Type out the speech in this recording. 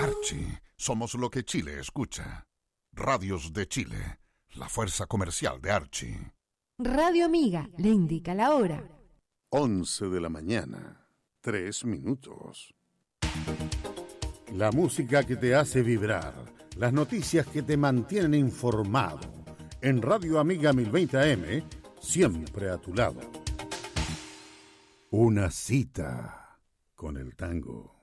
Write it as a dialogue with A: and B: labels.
A: Archie, somos lo que Chile escucha. Radios de Chile, la fuerza comercial de Archie.
B: Radio Amiga le indica la hora.
C: 11 de la mañana, 3 minutos. La música que te hace vibrar, las noticias que te mantienen informado. En Radio Amiga 1020 AM, siempre a tu lado. Una cita con el tango.